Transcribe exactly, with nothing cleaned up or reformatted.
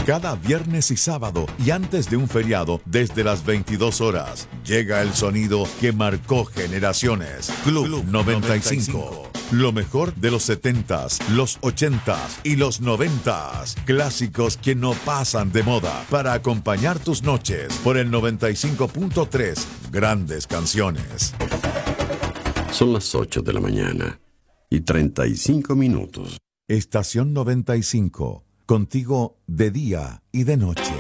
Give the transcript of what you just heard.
Cada viernes y sábado y antes de un feriado desde las veintidós horas llega el sonido que marcó generaciones. Club noventa y cinco. Lo mejor de los setentas, los ochentas y los noventas. Clásicos que no pasan de moda para acompañar tus noches por el noventa y cinco punto tres. Grandes canciones. Son las ocho de la mañana y treinta y cinco minutos. Estación noventa y cinco. Contigo de día y de noche.